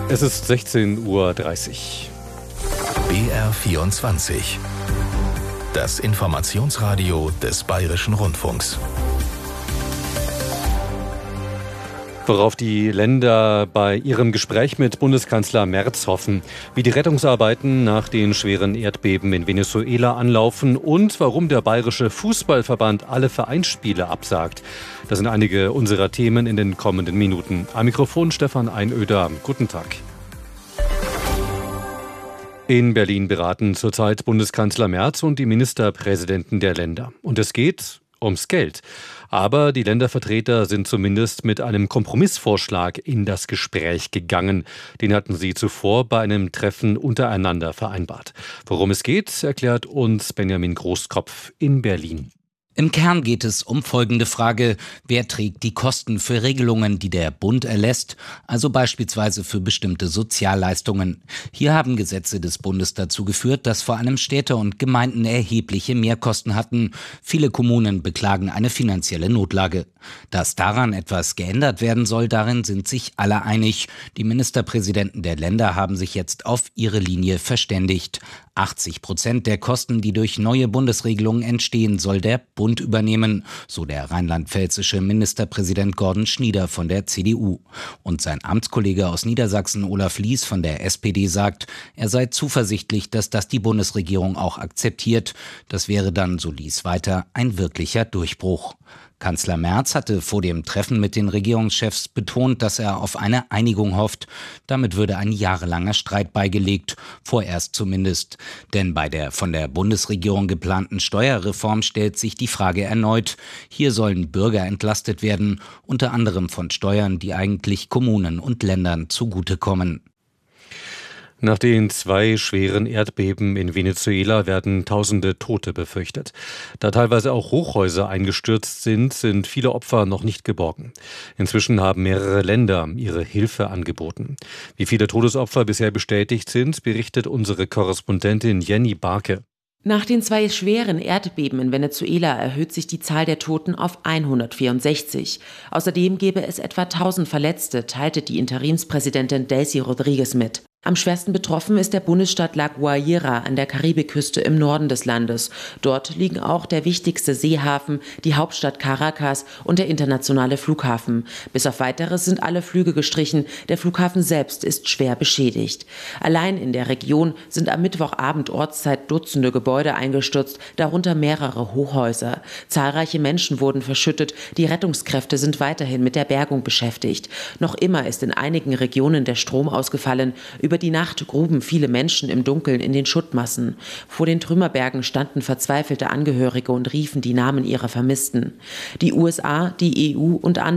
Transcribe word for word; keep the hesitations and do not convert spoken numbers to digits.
Es ist sechzehn Uhr dreißig. B R vierundzwanzig. Das Informationsradio des Bayerischen Rundfunks. Worauf die Länder bei ihrem Gespräch mit Bundeskanzler Merz hoffen, wie die Rettungsarbeiten nach den schweren Erdbeben in Venezuela anlaufen und warum der Bayerische Fußballverband alle Vereinsspiele absagt. Das sind einige unserer Themen in den kommenden Minuten. Am Mikrofon Stefan Einöder. Guten Tag. In Berlin beraten zurzeit Bundeskanzler Merz und die Ministerpräsidenten der Länder. Und es geht ums Geld. Aber die Ländervertreter sind zumindest mit einem Kompromissvorschlag in das Gespräch gegangen. Den hatten sie zuvor bei einem Treffen untereinander vereinbart. Worum es geht, erklärt uns Benjamin Großkopf in Berlin. Im Kern geht es um folgende Frage: Wer trägt die Kosten für Regelungen, die der Bund erlässt, also beispielsweise für bestimmte Sozialleistungen? Hier haben Gesetze des Bundes dazu geführt, dass vor allem Städte und Gemeinden erhebliche Mehrkosten hatten. Viele Kommunen beklagen eine finanzielle Notlage. Dass daran etwas geändert werden soll, darin sind sich alle einig. Die Ministerpräsidenten der Länder haben sich jetzt auf ihre Linie verständigt. achtzig Prozent der Kosten, die durch neue Bundesregelungen entstehen, soll der Bund übernehmen, so der rheinland-pfälzische Ministerpräsident Gordon Schnieder von der C D U. Und sein Amtskollege aus Niedersachsen Olaf Lies von der S P D sagt, er sei zuversichtlich, dass das die Bundesregierung auch akzeptiert. Das wäre dann, so Lies weiter, ein wirklicher Durchbruch. Kanzler Merz hatte vor dem Treffen mit den Regierungschefs betont, dass er auf eine Einigung hofft. Damit würde ein jahrelanger Streit beigelegt, vorerst zumindest. Denn bei der von der Bundesregierung geplanten Steuerreform stellt sich die Frage erneut. Hier sollen Bürger entlastet werden, unter anderem von Steuern, die eigentlich Kommunen und Ländern zugutekommen. Nach den zwei schweren Erdbeben in Venezuela werden tausende Tote befürchtet. Da teilweise auch Hochhäuser eingestürzt sind, sind viele Opfer noch nicht geborgen. Inzwischen haben mehrere Länder ihre Hilfe angeboten. Wie viele Todesopfer bisher bestätigt sind, berichtet unsere Korrespondentin Jenny Barke. Nach den zwei schweren Erdbeben in Venezuela erhöht sich die Zahl der Toten auf hundertvierundsechzig. Außerdem gäbe es etwa tausend Verletzte, teilte die Interimspräsidentin Delcy Rodriguez mit. Am schwersten betroffen ist der Bundesstaat La Guaira an der Karibikküste im Norden des Landes. Dort liegen auch der wichtigste Seehafen, die Hauptstadt Caracas und der internationale Flughafen. Bis auf Weiteres sind alle Flüge gestrichen. Der Flughafen selbst ist schwer beschädigt. Allein in der Region sind am Mittwochabend Ortszeit Dutzende Gebäude eingestürzt, darunter mehrere Hochhäuser. Zahlreiche Menschen wurden verschüttet. Die Rettungskräfte sind weiterhin mit der Bergung beschäftigt. Noch immer ist in einigen Regionen der Strom ausgefallen. Über die Nacht gruben viele Menschen im Dunkeln in den Schuttmassen. Vor den Trümmerbergen standen verzweifelte Angehörige und riefen die Namen ihrer Vermissten. Die U S A, die E U und andere